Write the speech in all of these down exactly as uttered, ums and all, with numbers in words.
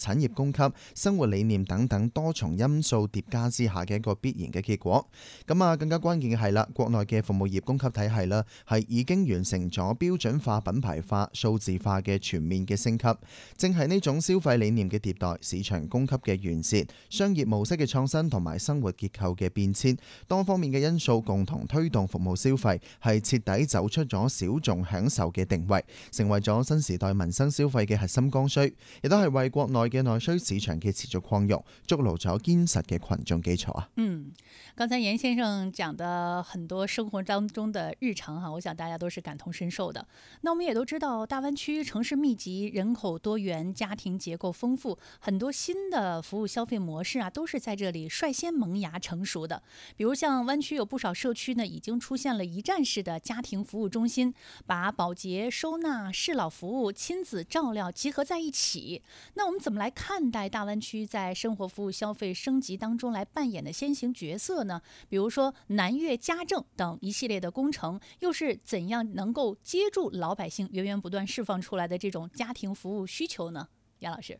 產業供給、生活理念等等多重因素疊加之下嘅一個必然嘅結果。咁啊，更加關鍵嘅係啦，國內嘅服務業供給體系啦，係已經完成咗標準化、品牌化、數字化嘅全面嘅升級。正係呢種消費理念嘅迭代、市場供給嘅完善、商業模式嘅創新同埋生活結構嘅變遷，多方面嘅因素共同推動服務消費係徹底走出咗小眾享受嘅定位，成為咗新時代民生消費嘅核心剛需，亦都係為國內嘅內需市場嘅持續擴容築牢咗堅實嘅群眾基礎啊。 嗯，剛才嚴先生講的很多生活當中的日常哈，我想大家都是感同身受的。那我們也都知道，大灣區城市密集、人口多元、家庭結構豐富，很多新的服務消費模式啊，都是在這裡率先萌芽成熟的。比如像灣區有不少社區呢，已經出現了一站式的家庭服務中心，把保潔、收納、適老服務、親子照料集合在一起。那我們怎麼來看待大灣區在生活服務消費升級當中來扮演的先行角色呢？比如說南粵家政等一系列的工程，又是怎樣能夠接住老百姓源源不斷釋放出來的這種家庭服務需求呢？楊老師。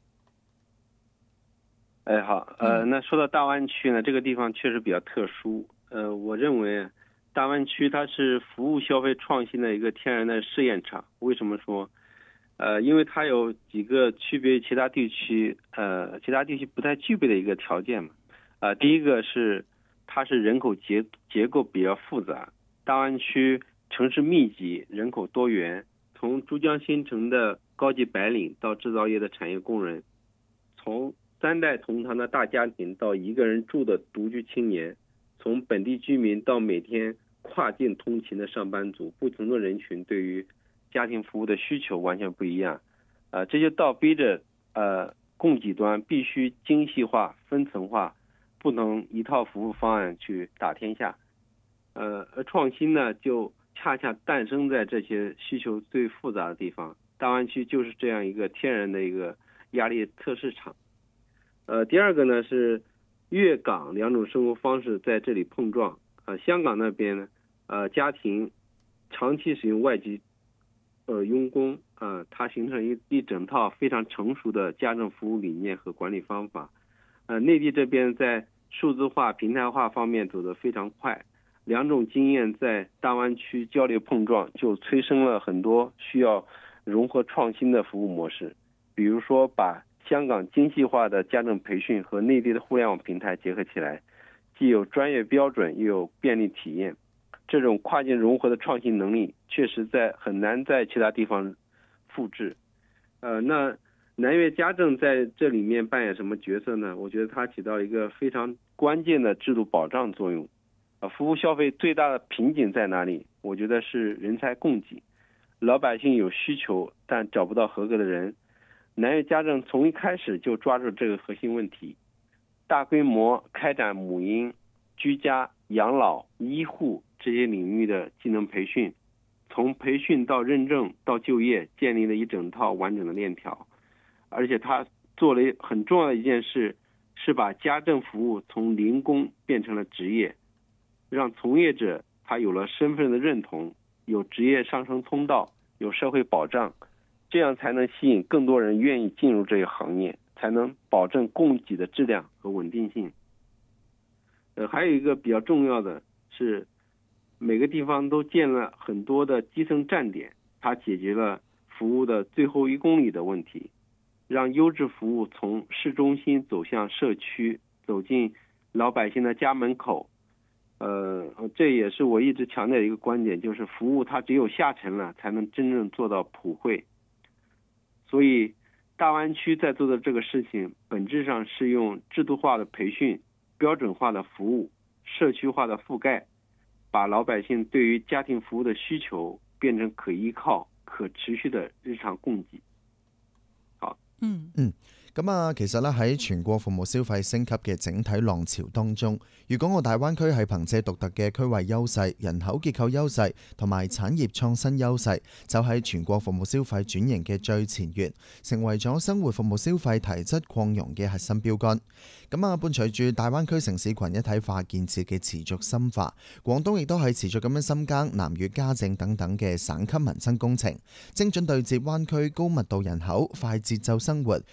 哎，好，呃，那說到大灣區呢，這個地方確實比較特殊。呃，我認為大灣區它是服務消費創新的一個天然的試驗場。為什麼說？呃，因為它有幾個區別於其他地區，呃，其他地區不太具備的一個條件嘛。呃，第一個是它是人口結結構比較複雜，大灣區城市密集，人口多元，從珠江新城的高級白領到製造業的產業工人，從三代同堂的大家庭到一個人住的獨居青年，從本地居民到每天跨境通勤的上班族，不同的人群對於家庭服務的需求完全不一樣。呃，這就倒逼着呃供給端必須精細化、分層化，不能一套服務方案去打天下。呃，而創新呢，就恰恰誕生在這些需求最複雜的地方。大灣區就是這樣一個天然的一個壓力測試場。呃，第二個呢是粵港兩種生活方式在這裡碰撞。呃，香港那邊呢，呃，家庭長期使用外籍呃傭工，呃，它形成一一整套非常成熟的家政服務理念和管理方法。呃，內地這邊在數字化、平台化方面走得非常快，兩種經驗在大灣區交流碰撞，就催生了很多需要融合創新的服務模式。比如說把香港精細化的家政培訓和內地的互聯網平台結合起來，既有專業標準又有便利體驗，這種跨境融合的創新能力確實在很難在其他地方複製。呃，那南粵家政在這裡面扮演什麼角色呢？我覺得它起到一個非常關鍵的制度保障作用。呃，服務消費最大的瓶頸在哪裡？我覺得是人才供給，老百姓有需求但找不到合格的人。南粵家政從一開始就抓住這個核心問題，大規模開展母嬰、居家、養老、醫護這些領域的技能培訓，從培訓到認證到就業，建立了一整套完整的鏈條。而且他做了很重要的一件事，是把家政服務從零工變成了職業，讓從業者他有了身份的認同，有職業上升通道，有社會保障。這樣才能吸引更多人願意進入這個行業，才能保證供給的質量和穩定性。呃，還有一個比較重要的是，每個地方都建了很多的基層站點，它解決了服務的最後一公里的問題，讓優質服務從市中心走向社區，走進老百姓的家門口。呃，這也是我一直強調的一個觀點，就是服務它只有下沉了，才能真正做到普惠。所以大灣區在做的這個事情，本質上是用制度化的培訓、標準化的服務、社區化的覆蓋，把老百姓對於家庭服務的需求變成可依靠、可持續的日常供給。好， 嗯嗯。咁啊，其實咧喺全國服務消費升級嘅整體浪潮當中，粵港澳大灣區係憑借獨特嘅區位優勢、人口結構優勢同埋產業創新優勢，就喺全國服務消費轉型嘅最前沿，成為咗生活服務消費提質擴容嘅核心標杆。咁啊，伴隨住大灣區城市群一體化建設嘅持續深化，廣東亦都係持續咁樣深耕南粵家政等等嘅省級民生工程，精準對接灣區高密度人口、快節奏生活、高品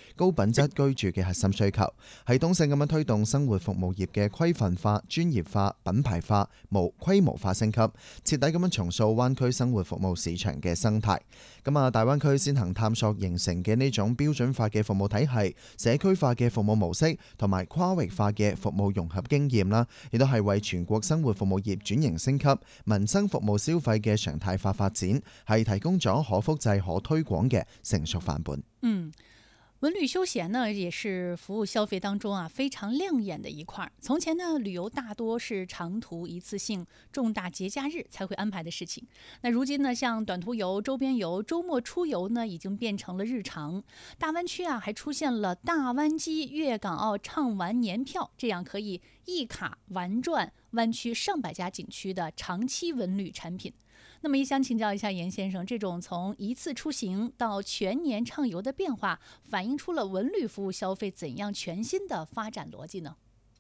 品質居住嘅核心需求，系統性咁樣推動生活服務業嘅規範化、專業化、品牌化、無規模化升級，徹底咁樣重塑灣區生活服務市場嘅生態。咁啊，大灣區先行探索形成嘅呢種標準化嘅服務體系、社區化嘅服務模式同埋跨域化嘅服務融合經驗啦，亦都係為全國生活服務業轉型升級、民生服務消費嘅常態化發展，係提供咗可複製、可推廣嘅成熟範本。 嗯。文旅休閒呢，也是服務消費當中啊非常亮眼的一塊。從前呢，旅遊大多是長途一次性、重大節假日才會安排的事情。那如今呢，像短途遊、周邊遊、周末出遊呢，已經變成了日常。大灣區啊，還出現了大灣機粵港澳暢玩年票，這樣可以一卡玩轉灣區上百家景區的長期文旅產品。那麼也想請教一下嚴先生，這種從一次出行到全年暢遊的變化，反映出了文旅服務消費怎樣全新的發展邏輯呢？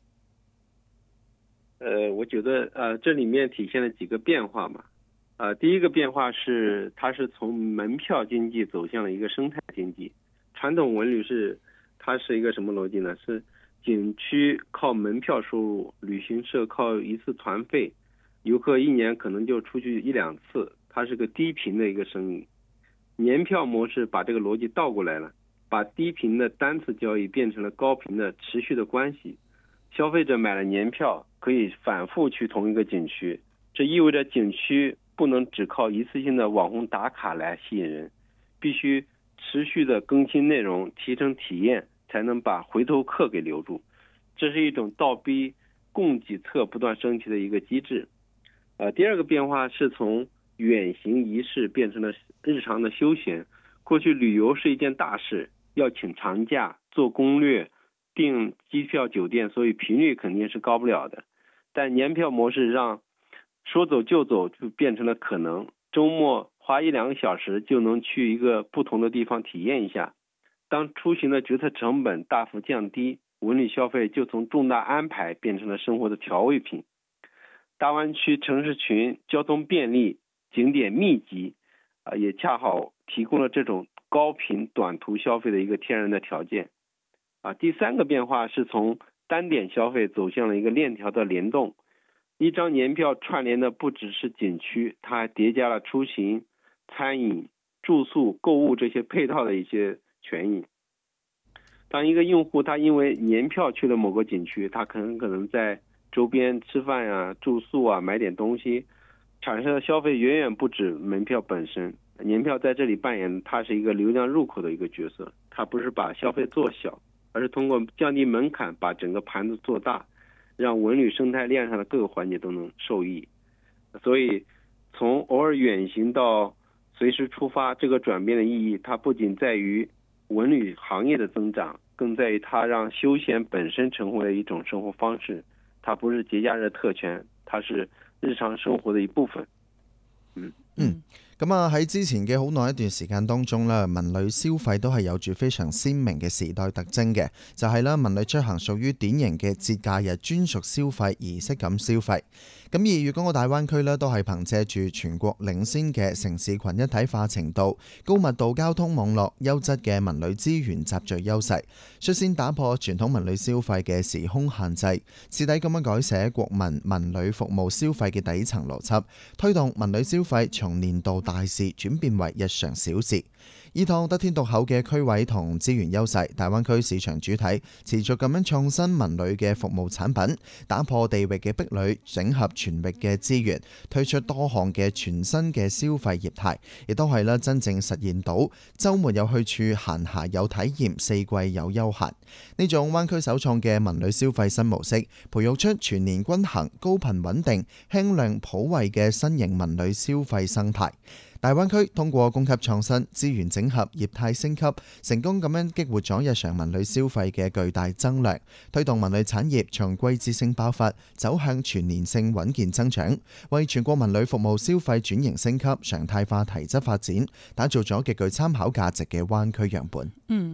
呃，我覺得呃，這裏面體現了幾個變化嘛。呃，第一個變化是，它是從門票經濟走向了一個生態經濟。傳統文旅是，它是一個什麼邏輯呢？是景區靠門票收入，旅行社靠一次團費。遊客一年可能就出去一兩次，它是個低頻的一個生意。年票模式把這個邏輯倒過來了，把低頻的單次交易變成了高頻的持續的關係。消費者買了年票可以反覆去同一個景區，這意味着景區不能只靠一次性的網紅打卡來吸引人，必須持續的更新內容，提升體驗，才能把回頭客給留住。這是一種倒逼供給側不斷升級的一個機制。呃，第二個變化是從遠行儀式變成了日常的休閒。過去旅遊是一件大事，要請長假、做攻略、訂機票、酒店，所以頻率肯定是高不了的。但年票模式讓說走就走就變成了可能，周末花一兩個小時就能去一個不同的地方體驗一下。當出行的決策成本大幅降低，文旅消費就從重大安排變成了生活的調味品。大灣區城市群交通便利，景點密集，啊，也恰好提供了這種高頻短途消費的一個天然的條件。啊，第三個變化是從單點消費走向了一個鏈條的聯動。一張年票串聯的不只是景區，它還疊加了出行、餐飲、住宿、購物這些配套的一些權益。當一個用戶他因為年票去了某個景區，他可能可能在周邊吃飯呀、住宿啊、買點東西，產生的消費遠遠不止門票本身。年票在這裡扮演，它是一個流量入口的一個角色，它不是把消費做小，而是通過降低門檻，把整個盤子做大，讓文旅生態鏈上的各個環節都能受益。所以，從偶爾遠行到隨時出發，這個轉變的意義，它不僅在於文旅行業的增長，更在於它讓休閒本身成為了一種生活方式。它不是節假日特權，它是日常生活的一部分。嗯嗯，咁啊喺之前嘅好耐一段時間當中咧，文旅消費都係有住非常鮮明嘅時代特徵嘅，就係啦，文旅出行屬於典型嘅節假日專屬消費、儀式感消費。咁而粵港澳大灣區咧，都係憑借住全國領先嘅城市群一體化程度、高密度交通網絡、優質嘅文旅資源集聚優勢，率先打破傳統文旅消費嘅時空限制，徹底咁樣改寫國民文旅服務消費嘅底層邏輯，推動文旅消費從年度大事轉變為日常小事。依託得天獨厚嘅區位同資源優勢，大灣區市場主體持續咁樣創新文旅嘅服務產品，打破地域嘅壁壘，整合全域嘅資源，推出多項嘅全新嘅消費業態，亦都係啦真正實現到週末有去處，閒暇有體驗，四季有休閒。呢種灣區首創嘅文旅消費新模式，培育出全年均衡、高頻穩定、輕量普惠嘅新型文旅消費生態。大灣區通過供給創新、資源整合、業態升級，成功咁樣激活咗日常文旅消費嘅巨大增量，推動文旅產業從季節性爆發走向全年性穩健增長，為全國文旅服務消費轉型升級、常態化提質發展，打造咗極具參考價值嘅灣區樣本。 嗯。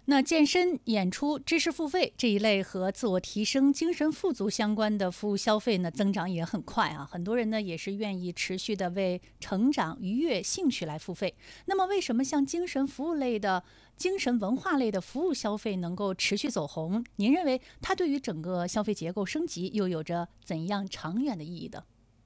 那健身、演出、知识付费这一类和自我提升、精神富足相关的服务消费呢，增长也很快啊。很多人呢也是愿意持续的为成长、愉悦、兴趣来付费。那么，为什么像精神服务类的、精神文化类的服务消费能够持续走红？您认为它对于整个消费结构升级又有着怎样长远的意义的？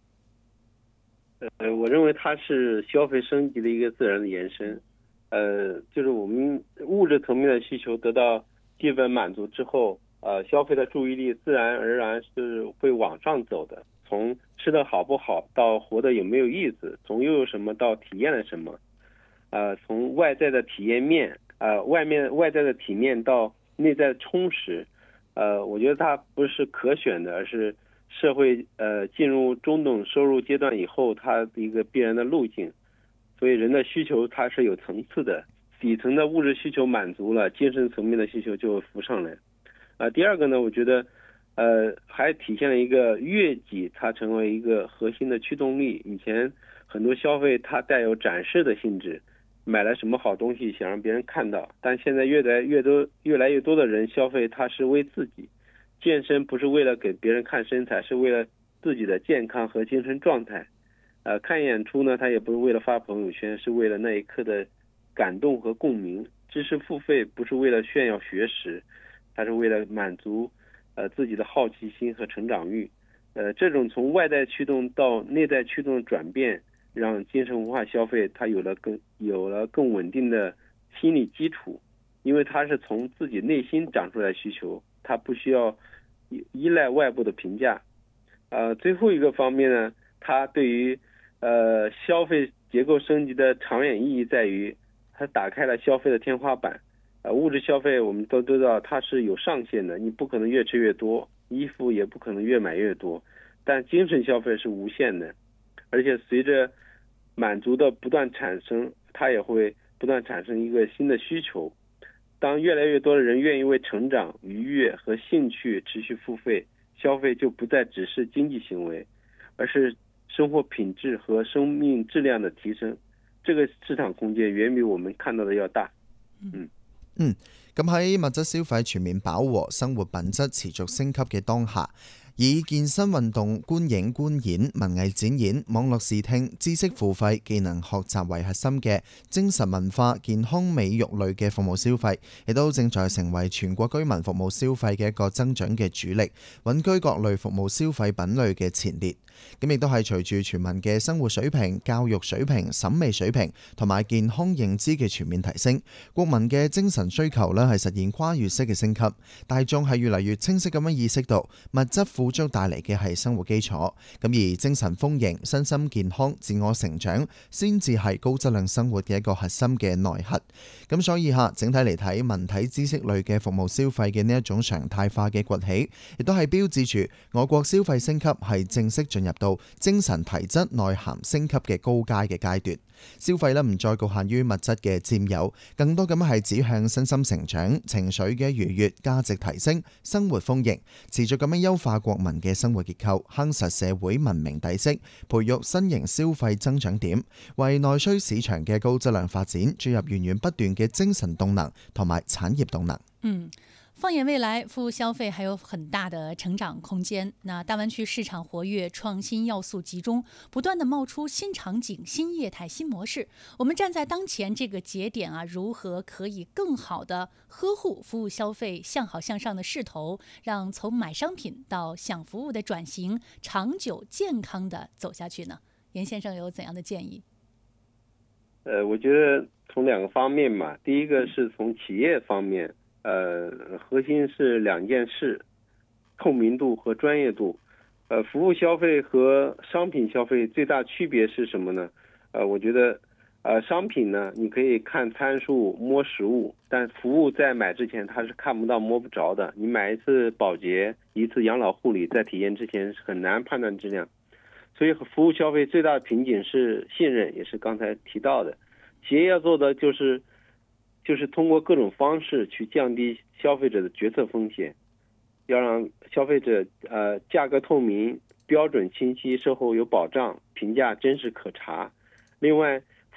呃，我认为它是消费升级的一个自然的延伸。呃，就是我们物质层面的需求得到基本满足之后，呃，消费的注意力自然而然是会往上走的。从吃的好不好到活得有没有意思，从拥有什么到体验了什么，呃，从外在的体验面，呃，外面外在的体面到内在的充实，呃，我觉得它不是可选的，而是社会呃进入中等收入阶段以后它的一个必然的路径。所以人的需求它是有层次的，底层的物质需求满足了，精神层面的需求就浮上来。啊、呃，第二个呢，我觉得，呃，还体现了一个悦己，它成为一个核心的驱动力。以前很多消费它带有展示的性质，买了什么好东西想让别人看到，但现在越来越多越来越多的人消费，它是为自己。健身不是为了给别人看身材，是为了自己的健康和精神状态。呃，看演出呢，他也不是为了发朋友圈，是为了那一刻的感动和共鸣。知识付费不是为了炫耀学识，它是为了满足呃自己的好奇心和成长欲。呃，这种从外在驱动到内在驱动的转变，让精神文化消费它有了更有了更稳定的心理基础，因为它是从自己内心长出来需求，它不需要依赖外部的评价。呃，最后一个方面呢，它对于呃，消费结构升级的长远意义在于，它打开了消费的天花板。呃，物质消费我们都知道它是有上限的，你不可能越吃越多，衣服也不可能越买越多，但精神消费是无限的，而且随着满足的不断产生，它也会不断产生一个新的需求。当越来越多的人愿意为成长、愉悦和兴趣持续付费，消费就不再只是经济行为，而是生活品質和生命質量的提升，這個市場空間遠比我們看到的要大。嗯嗯，咁喺物質消費全面飽和、生活品質持續升級嘅當下，以健身運動、觀影觀演、文藝展演、網絡視聽、知識付費、技能學習為核心嘅精神文化、健康美育類嘅服務消費，亦都正在成為全國居民服務消費嘅一個增長嘅主力，穩居各類服務消費品類嘅前列。咁亦都係隨住全民嘅生活水平、教育水平、審美水平同埋健康認知嘅全面提升，國民嘅精神需求呢係實現跨越式嘅升級。大眾係越嚟越清晰咁樣意識到物質富足帶嚟嘅係生活基礎，咁而精神豐盈、身心健康、自我成長先至係高質量生活嘅一個核心嘅內核。咁所以嚇整體嚟睇，文體知識類嘅服務消費嘅呢一種常態化嘅崛起，亦都係標誌住我國消費升級係正式進入到精神體質內涵升級嘅高階嘅階段。消費呢唔再局限於物質嘅佔有，更多咁係指向身心成長、情緒嘅愉悅、價值提升、生活豐盈，持續咁樣優化國民嘅生活結構，夯實社會文明底色，培育新型消費增長點，為內需市場嘅高質量發展注入源源不斷嘅精神動能同埋產業動能。 嗯。放眼未來，服務消費還有很大的成長空間。那大灣區市場活躍，創新要素集中，不斷地冒出新場景、新業態、新模式。我們站在當前這個節點啊，如何可以更好地呵護服務消費向好向上的勢頭，讓從買商品到享服務的轉型長久健康地走下去呢？嚴先生有怎樣的建議？ 呃，我覺得從兩個方面嘛，第一個是從企業方面。呃，核心是兩件事，透明度和專業度。呃，服務消費和商品消費最大區別是什麼呢？呃，我覺得，呃，商品呢，你可以看參數、摸實物，但服務在買之前它是看不到、摸不着的。你買一次保潔、一次養老護理，在體驗之前是很難判斷質量。所以服務消費最大的瓶頸是信任，也是剛才提到的。企業要做的就是就是通過各種方式去降低消費者的決策風險，要讓消費者呃價格透明、標準清晰、售後有保障、評價真實可查。另外，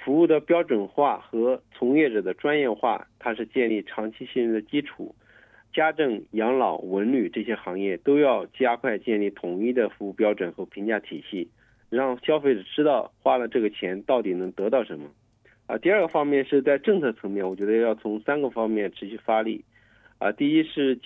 服务的标准化和从业者的专业化，它是建立长期信任的基础。家政、养老、文旅这些行业都要加快建立统一的服务标准和评价体系，让消费者知道花了这个钱到底能得到什么。啊，第二个方面是在政策层面，我觉得要从三个方面持续发力。啊，第一是